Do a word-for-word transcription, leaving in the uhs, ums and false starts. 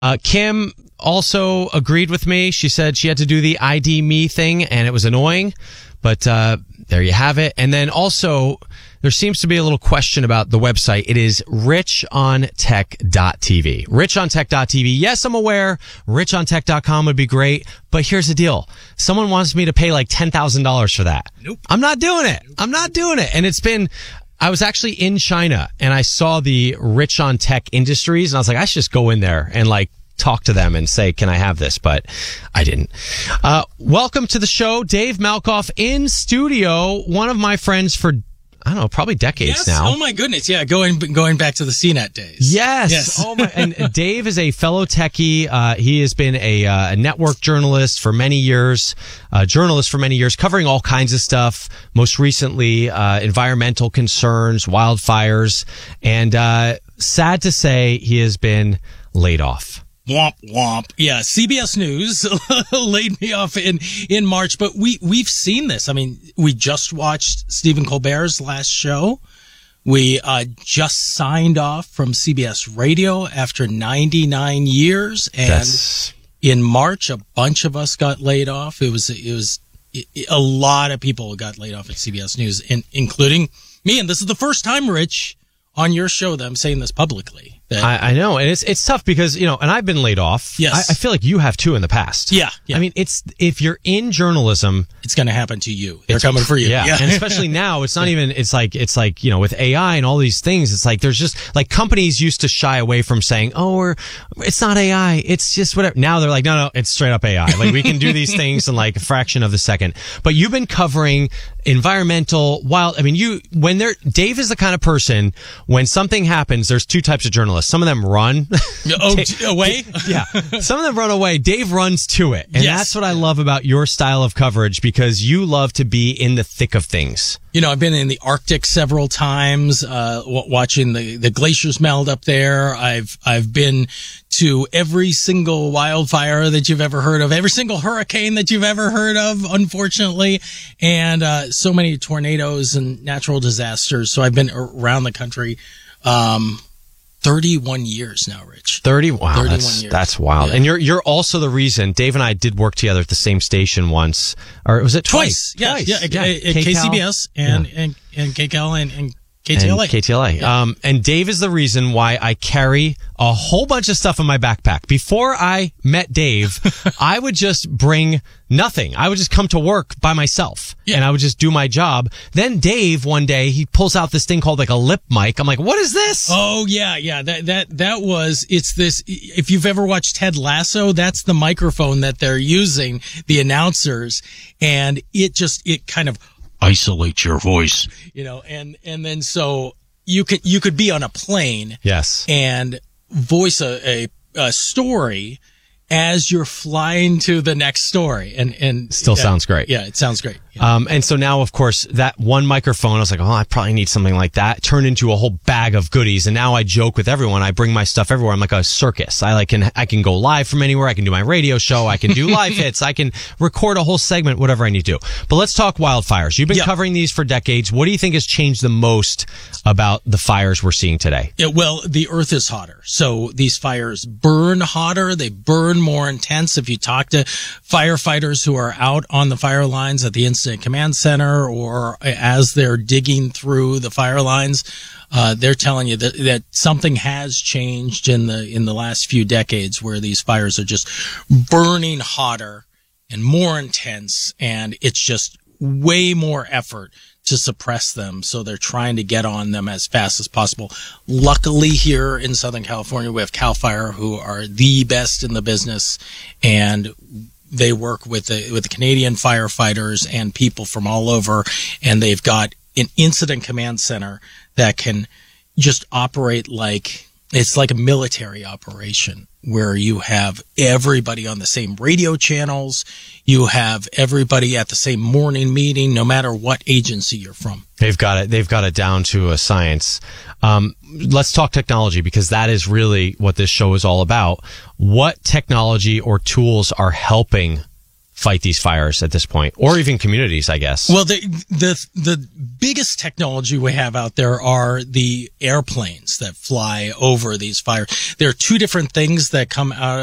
Uh, Kim also agreed with me. She said she had to do the I D me thing, and it was annoying. But uh, there you have it. And then also, there seems to be a little question about the website. It is rich on tech dot t v. rich on tech dot t v. Yes, I'm aware rich on tech dot com would be great, but here's the deal. Someone wants me to pay like ten thousand dollars for that. Nope. I'm not doing it. Nope. I'm not doing it. And it's been... I was actually in China, and I saw the Rich on Tech Industries, and I was like, I should just go in there and like talk to them and say, can I have this? But I didn't. Uh, welcome to the show, Dave Malkoff in studio, one of my friends for, I don't know, probably decades yes. now. Oh my goodness. Yeah. Going, going back to the C net days. Yes. Yes. Oh my, and Dave is a fellow techie. Uh, he has been a, uh, a network journalist for many years, uh, journalist for many years, covering all kinds of stuff. Most recently, uh, environmental concerns, wildfires, and, uh, sad to say he has been laid off. Womp womp. Yeah, C B S News laid me off in in March, but we we've seen this. I mean, we just watched Stephen Colbert's last show. We uh just signed off from C B S Radio after ninety-nine years, and That's... in March a bunch of us got laid off. It was it was it, a lot of people got laid off at C B S News, in, including me. And this is the first time, Rich, on your show that I'm saying this publicly. That, I, I know, and it's it's tough because, you know, and I've been laid off. Yes. I, I feel like you have too in the past. Yeah, yeah. I mean, it's if you're in journalism, it's going to happen to you. They're coming for you. Yeah. yeah. And especially now, it's not even, it's like, it's like, you know, with A I and all these things, it's like, there's just, like, companies used to shy away from saying, oh, we're, it's not A I, it's just whatever. Now they're like, no, no, it's straight up A I. Like, we can do these things in like a fraction of a second. But you've been covering environmental, wild, I mean, you, when they're, Dave is the kind of person, when something happens, there's two types of journalists. Some of them run. Oh, t- away? Yeah. Some of them run away. Dave runs to it. And yes. that's what I love about your style of coverage, because you love to be in the thick of things. You know, I've been in the Arctic several times, uh, w- watching the, the glaciers melt up there. I've, I've been to every single wildfire that you've ever heard of, every single hurricane that you've ever heard of, unfortunately, and, uh, so many tornadoes and natural disasters. So I've been around the country, um, thirty-one years now, Rich. thirty Wow, thirty-one that's, years. that's wild. Yeah. And you're you're also the reason. Dave and I did work together at the same station once, or was it twice? Twice, yeah, Twice. yeah, yeah. at, at K C B S and, yeah. and and K C A L and, and K T L A. And K T L A. Yeah. Um, and Dave is the reason why I carry a whole bunch of stuff in my backpack. Before I met Dave, I would just bring nothing. I would just come to work by myself, yeah. and I would just do my job. Then Dave, one day, he pulls out this thing called like a lip mic. I'm like, what is this? Oh, yeah, yeah. That, that, that was, it's this, if you've ever watched Ted Lasso, that's the microphone that they're using, the announcers, and it just, it kind of isolates your voice, you know, and, and then so you could, you could be on a plane. Yes. And voice a, a, a story as you're flying to the next story. And, and still yeah, sounds great. Yeah, it sounds great. Yeah. Um, and so now, of course, that one microphone, I was like, oh, I probably need something like that. Turned into a whole bag of goodies. And now I joke with everyone. I bring my stuff everywhere. I'm like a circus. I like can, I can go live from anywhere. I can do my radio show. I can do live hits. I can record a whole segment, whatever I need to do. But let's talk wildfires. You've been yeah. covering these for decades. What do you think has changed the most about the fires we're seeing today? Yeah, well, the earth is hotter. So these fires burn hotter. They burn more intense. If you talk to firefighters who are out on the fire lines at the Incident Command Center or as they're digging through the fire lines, uh, they're telling you that, that something has changed in the, in the last few decades where these fires are just burning hotter and more intense, and it's just way more effort to suppress them. So they're trying to get on them as fast as possible. Luckily here in Southern California, we have CAL FIRE, who are the best in the business, and they work with the, with the Canadian firefighters and people from all over. And they've got an incident command center that can just operate like, it's like a military operation where you have everybody on the same radio channels. You have everybody at the same morning meeting, no matter what agency you're from. They've got it. They've got it down to a science. Um, let's talk technology, because that is really what this show is all about. What technology or tools are helping fight these fires at this point, or even communities, I guess. Well, the the the biggest technology we have out there are the airplanes that fly over these fires. There are two different things that come out